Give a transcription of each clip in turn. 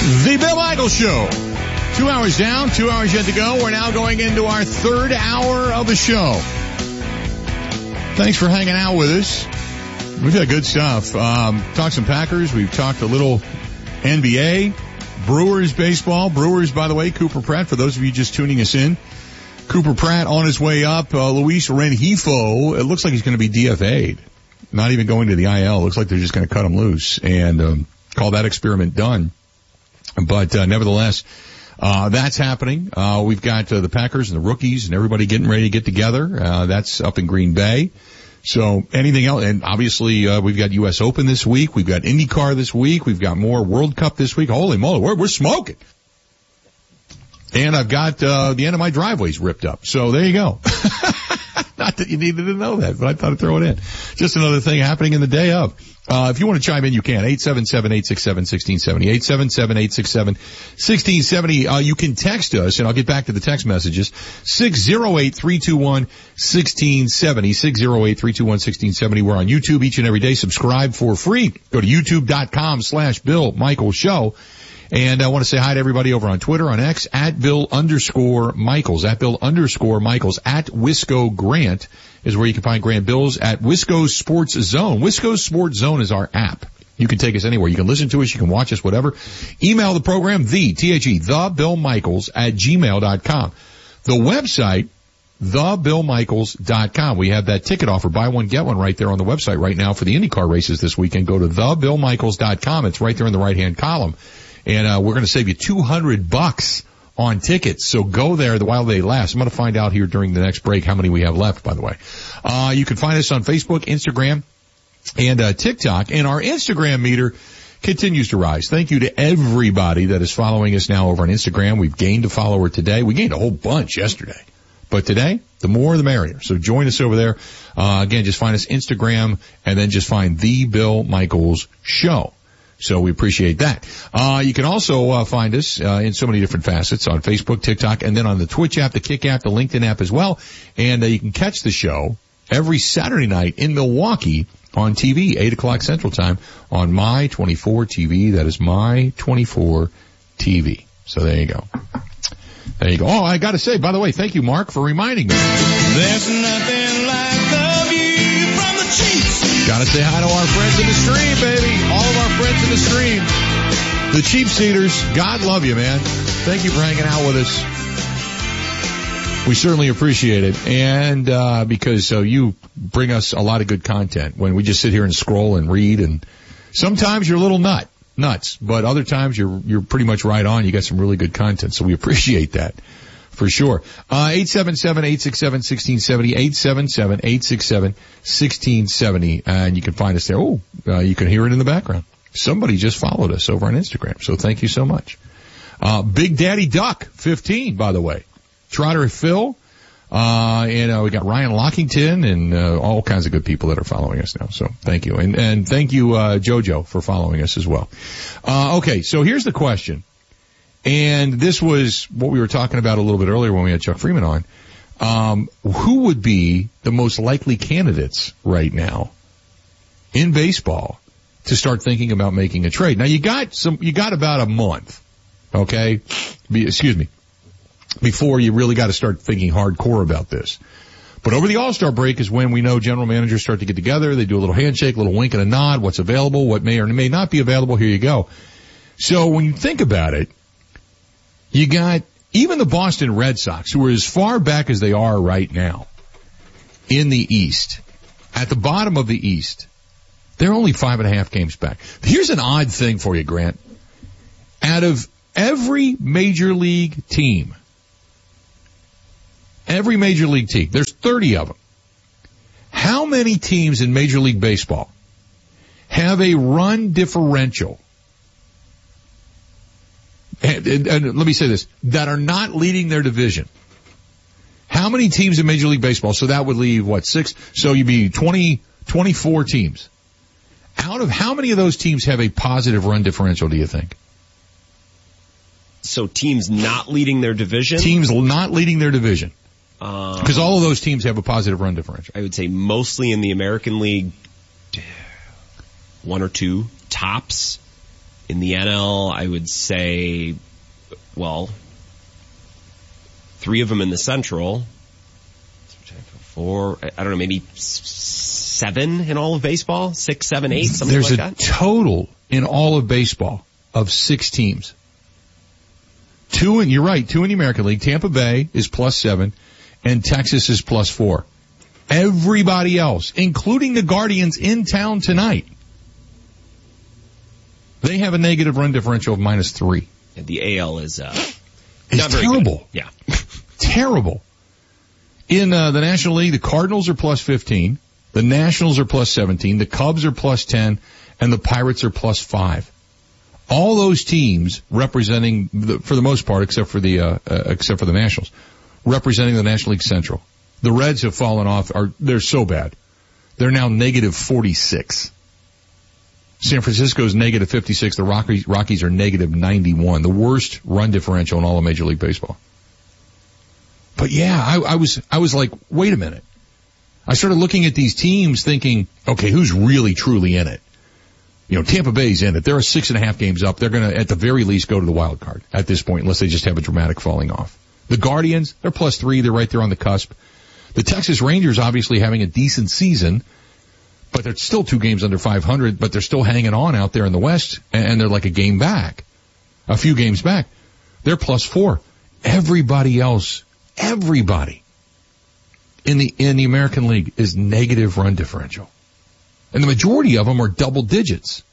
The Bill Michaels Show. 2 hours down, 2 hours yet to go. We're now going into our third hour of the show. Thanks for hanging out with us. We've got good stuff. Talked some Packers. We've talked a little NBA, Brewers baseball. Brewers, by the way, Cooper Pratt, for those of you just tuning us in. Cooper Pratt on his way up. Luis Rengifo, it looks like he's going to be DFA'd. Not even going to the IL. Looks like they're just going to cut him loose and call that experiment done. But nevertheless, that's happening. We've got the Packers and the rookies and everybody getting ready to get together. That's up in Green Bay. So anything else? And obviously, we've got U.S. Open this week. We've got IndyCar this week. We've got more World Cup this week. Holy moly, we're smoking. And I've got the end of my driveway's ripped up. So there you go. Not that you needed to know that, but I thought I'd throw it in. Just another thing happening in the day of. If you want to chime in, you can. 877-867-1670. 877-867-1670. You can text us, and I'll get back to the text messages. 608-321-1670. 608-321-1670. We're on YouTube each and every day. Subscribe for free. Go to youtube.com/Bill Michaels Show. And I want to say hi to everybody over on Twitter, on X, at Bill_Michaels, at Bill_Michaels, at Wisco Grant is where you can find Grant Bills, at Wisco Sports Zone. Wisco Sports Zone is our app. You can take us anywhere. You can listen to us. You can watch us, whatever. Email the program, TheBillMichaels at gmail.com. The website, TheBillMichaels.com. We have that ticket offer. Buy one, get one right there on the website right now for the IndyCar races this weekend. Go to TheBillMichaels.com. It's right there in the right-hand column. And we're going to save you $200 on tickets. So go there while they last. I'm going to find out here during the next break how many we have left, by the way. You can find us on Facebook, Instagram, and TikTok. And our Instagram meter continues to rise. Thank you to everybody that is following us now over on Instagram. We've gained a follower today. We gained a whole bunch yesterday. But today, the more the merrier. So join us over there. Again, just find us Instagram and then just find The Bill Michaels Show. So we appreciate that. You can also find us in so many different facets on Facebook, TikTok, and then on the Twitch app, the Kick app, the LinkedIn app as well. And you can catch the show every Saturday night in Milwaukee on TV, 8 o'clock Central Time on My 24 TV. That is My 24 TV. So there you go. There you go. Oh, I got to say, by the way, thank you, Mark, for reminding me. There's nothing like the view from the Chiefs. Gotta say hi to our friends in the stream, baby. All of our friends in the stream. The Cheap Seaters, God love you, man. Thank you for hanging out with us. We certainly appreciate it. And because you bring us a lot of good content when we just sit here and scroll and read. And sometimes you're a little nuts, but other times you're pretty much right on. You got some really good content, so we appreciate that. For sure. 877-867-1670, 877-867-1670, and you can find us there. Oh, you can hear it in the background. Somebody just followed us over on Instagram, so thank you so much. Big Daddy Duck, 15, by the way. Trotter Phil, and we got Ryan Lockington and all kinds of good people that are following us now, so thank you. And thank you, Jojo, for following us as well. Okay, so here's the question. And this was what we were talking about a little bit earlier when we had Chuck Freeman on. Who would be the most likely candidates right now in baseball to start thinking about making a trade? Now you got about a month, okay? Before you really got to start thinking hardcore about this. But over the All-Star break is when we know general managers start to get together. They do a little handshake, a little wink and a nod. What's available, what may or may not be available. Here you go. So when you think about it, you got even the Boston Red Sox, who are as far back as they are right now in the East, at the bottom of the East. They're only 5.5 games back. Here's an odd thing for you, Grant. Out of every major league team, there's 30 of them. How many teams in Major League Baseball have a run differential? And let me say this, that are not leading their division? How many teams in Major League Baseball? So that would leave, 6? So you'd be 24 teams. Out of how many of those teams have a positive run differential, do you think? So teams not leading their division? Teams not leading their division. Because all of those teams have a positive run differential. I would say mostly in the American League, 1 or 2 tops. In the NL, I would say, 3 of them in the Central. 4, I don't know, maybe 7 in all of baseball? 6, 7, 8, something There's like that? There's a total in all of baseball of 6 teams. 2, and you're right, 2 in the American League. Tampa Bay is +7, and Texas is +4. Everybody else, including the Guardians in town tonight, they have a negative run differential of -3. And the AL is it's terrible. Yeah. Terrible. In the National League, the Cardinals are +15, the Nationals are +17, the Cubs are +10, and the Pirates are +5. All those teams representing, for the most part, except for the Nationals, representing the National League Central. The Reds have fallen off. They're so bad. They're now -46. San Francisco's -56. The Rockies are -91. The worst run differential in all of Major League Baseball. But yeah, I was like, wait a minute. I started looking at these teams thinking, okay, who's really truly in it? You know, Tampa Bay's in it. They're 6.5 games up. They're going to, at the very least, go to the wild card at this point, unless they just have a dramatic falling off. The Guardians, they're +3. They're right there on the cusp. The Texas Rangers obviously having a decent season, but they're still 2 games under 500, but they're still hanging on out there in the West, and they're like a game back, a few games back. They're +4. Everybody else, everybody in the American League is negative run differential. And the majority of them are double digits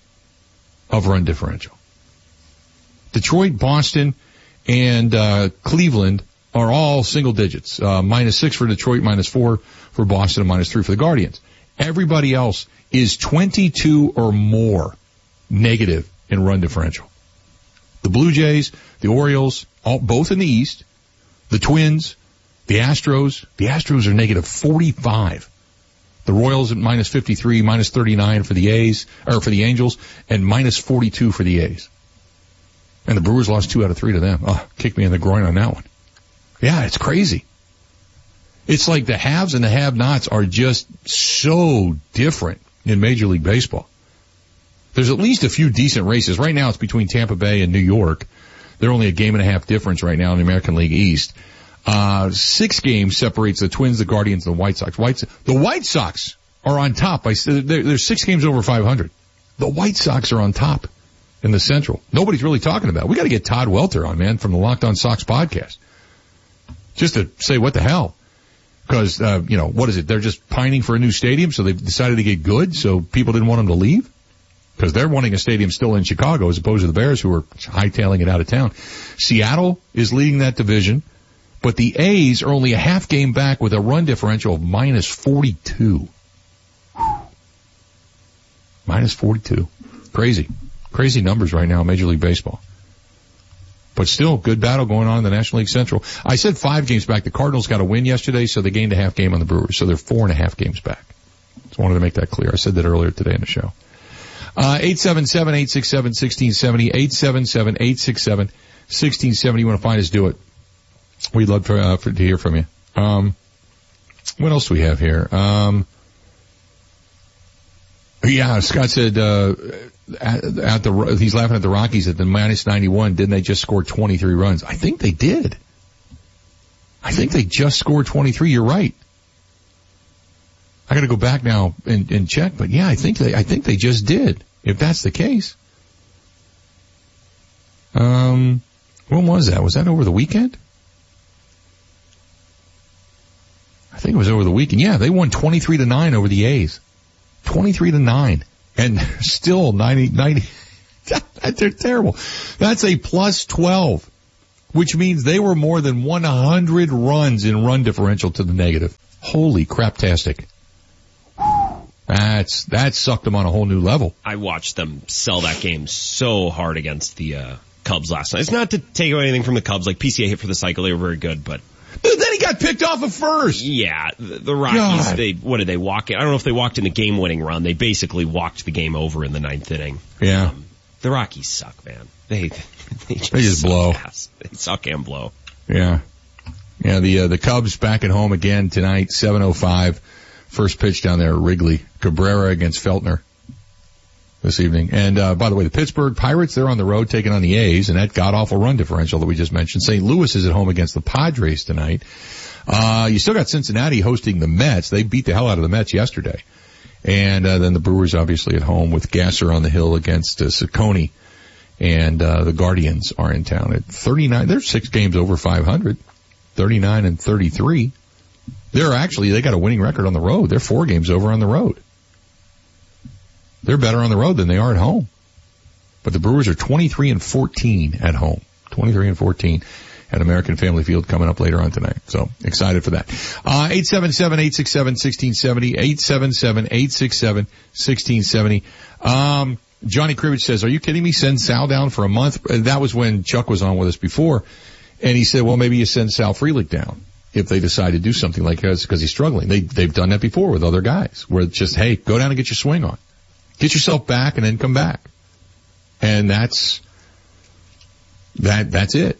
of run differential. Detroit, Boston, and Cleveland are all single digits. -6 for Detroit, -4 for Boston, and -3 for the Guardians. Everybody else is 22 or more negative in run differential. The Blue Jays, the Orioles, both in the East, the Twins, the Astros. The Astros are -45. The Royals at -53, -39 for the A's, or for the Angels, and -42 for the A's. And the Brewers lost 2 out of 3 to them. Oh, kicked me in the groin on that one. Yeah, it's crazy. It's like the haves and the have-nots are just so different in Major League Baseball. There's at least a few decent races. Right now it's between Tampa Bay and New York. They're only a 1.5 game difference right now in the American League East. 6 games separates the Twins, the Guardians, and the White Sox. The White Sox are on top. They're 6 games over 500. The White Sox are on top in the Central. Nobody's really talking about it. We got to get Todd Welter on, man, from the Locked On Sox podcast, just to say what the hell. Because what is it? They're just pining for a new stadium, so they've decided to get good. So people didn't want them to leave because they're wanting a stadium still in Chicago, as opposed to the Bears, who are hightailing it out of town. Seattle is leading that division. But the A's are only a half game back with a run differential of -42. -42. Crazy numbers right now in Major League Baseball. But still, good battle going on in the National League Central. I said 5 games back. The Cardinals got a win yesterday, so they gained a half game on the Brewers. So they're 4.5 games back. Just wanted to make that clear. I said that earlier today in the show. 877-867-1670. 877-867-1670. You want to find us, do it. We'd love to hear from you. What else do we have here? Yeah, Scott said, he's laughing at the Rockies at the -91. Didn't they just score 23 runs? I think they did. I think they just scored 23. You're right. I gotta go back now and check, but yeah, I think they just did, if that's the case. When was that? Was that over the weekend? I think it was over the weekend. Yeah, they won 23-9 over the A's. 23-9. And still 90. They're terrible. That's a +12, which means they were more than 100 runs in run differential to the negative. Holy craptastic. That sucked them on a whole new level. I watched them sell that game so hard against the Cubs last night. It's not to take away anything from the Cubs. Like, PCA hit for the cycle. They were very good, but then he got picked off at first. Yeah, the Rockies, what did they walk in? I don't know if they walked in the game-winning run. They basically walked the game over in the 9th inning. Yeah. The Rockies suck, man. They just blow. Ass. They suck and blow. Yeah. Yeah, the Cubs back at home again tonight, 7:05. First pitch down there at Wrigley. Cabrera against Feltner. this evening. And, by the way, the Pittsburgh Pirates, they're on the road taking on the A's and that god-awful run differential that we just mentioned. St. Louis is at home against the Padres tonight. You still got Cincinnati hosting the Mets. They beat the hell out of the Mets yesterday. And, then the Brewers obviously at home with Gasser on the hill against, Ciccone. And, the Guardians are in town at 39. They're 6 games over 500. 39 and 33. They got a winning record on the road. They're 4 games over on the road. They're better on the road than they are at home. But the Brewers are 23 and 14 at home. 23 and 14 at American Family Field coming up later on tonight. So excited for that. 877-867-1670. 877-867-1670. Johnny Cribbage says, are you kidding me? Send Sal down for a month? That was when Chuck was on with us before. And he said, well, maybe you send Sal Frelick down if they decide to do something like this because he's struggling. They've done that before with other guys where it's just, hey, go down and get your swing on. Get yourself back and then come back. And that's it.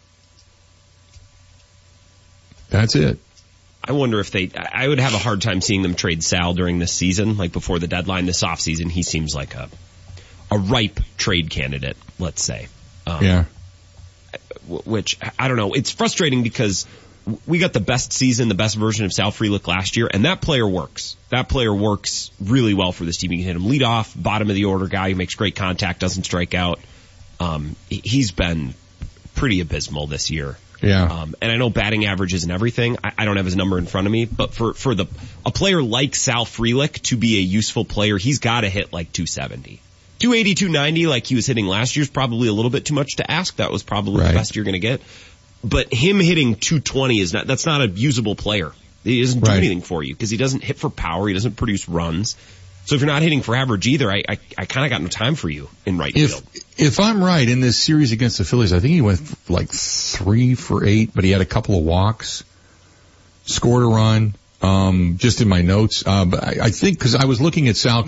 That's it. I wonder if I would have a hard time seeing them trade Sal during this season, like before the deadline this offseason. He seems like a ripe trade candidate, let's say. Yeah. Which, I don't know, it's frustrating because we got the best season, the best version of Sal Frelick last year, and that player works. That player works really well for this team. You can hit him lead off, bottom of the order guy who makes great contact, doesn't strike out. He's been pretty abysmal this year. Yeah. And I know batting average isn't everything. I don't have his number in front of me, but for a player like Sal Frelick to be a useful player, he's got to hit like 270. 280, 290 like he was hitting last year is probably a little bit too much to ask. That was probably the best you're going to get. But him hitting 220 that's not a usable player. He doesn't do anything for you because he doesn't hit for power. He doesn't produce runs. So if you're not hitting for average either, I kind of got no time for you in right field. If I'm right, in this series against the Phillies, I think he went like 3 for 8, but he had a couple of walks, scored a run, just in my notes. But I think, cause I was looking at Sal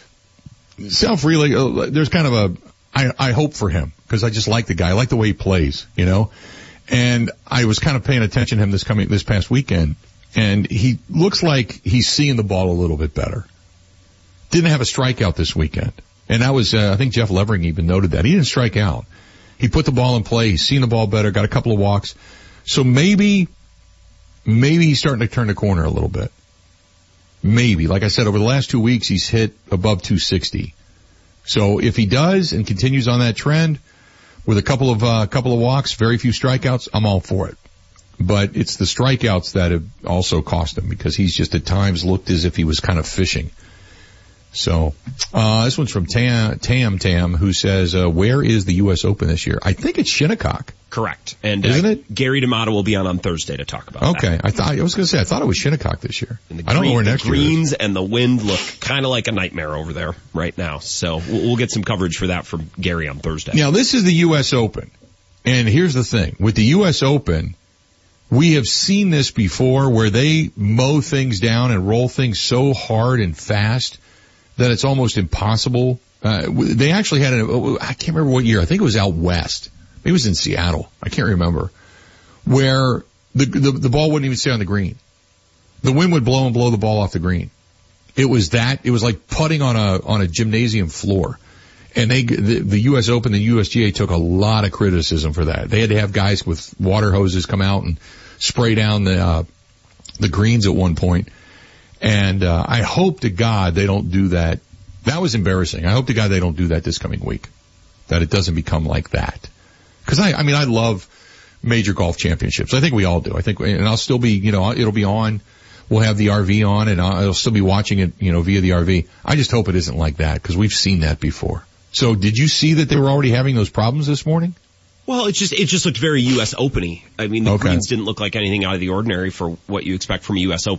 Frelick, there's kind of I hope for him, cause I just like the guy. I like the way he plays, you know? And I was kind of paying attention to him this past weekend, and he looks like he's seeing the ball a little bit better. Didn't have a strikeout this weekend. And that was, I think Jeff Levering even noted that. He didn't strike out. He put the ball in play. He's seen the ball better, got a couple of walks. So maybe he's starting to turn the corner a little bit. Maybe. Like I said, over the last 2 weeks, he's hit above 260. So if he does and continues on that trend with a couple of walks, very few strikeouts, I'm all for it. But it's the strikeouts that have also cost him because he's just at times looked as if he was kind of fishing. So, this one's from Tam, who says, where is the U.S. Open this year? I think it's Shinnecock. Correct. And, isn't it? Gary D'Amato will be on Thursday to talk about that. Okay. I thought it was Shinnecock this year. I don't know where next year is. The greens and the wind look kind of like a nightmare over there right now. So we'll get some coverage for that from Gary on Thursday. Now, this is the U.S. Open. And here's the thing. With the U.S. Open, we have seen this before where they mow things down and roll things so hard and fast that it's almost impossible. They actually had I can't remember what year. I think it was out west. Maybe it was in Seattle. I can't remember. Where the ball wouldn't even stay on the green. The wind would blow the ball off the green. It was like putting on a gymnasium floor. And the U.S. Open, the USGA took a lot of criticism for that. They had to have guys with water hoses come out and spray down the greens at one point. And I hope to God they don't do that. That was embarrassing. I hope to God they don't do that this coming week. That it doesn't become like that. Because I love major golf championships. I think we all do. And I'll still be, it'll be on. We'll have the RV on, and I'll still be watching it, via the RV. I just hope it isn't like that because we've seen that before. So did you see that they were already having those problems this morning? Well, it just looked very U.S. Open-y. I mean, the greens didn't look like anything out of the ordinary for what you expect from a U.S. Open.